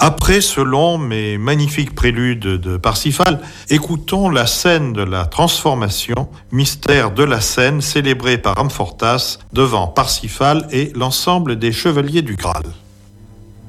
Après ce long mais magnifique prélude de Parsifal, écoutons la scène de la transformation, mystère de la scène célébrée par Amfortas devant Parsifal et l'ensemble des chevaliers du Graal.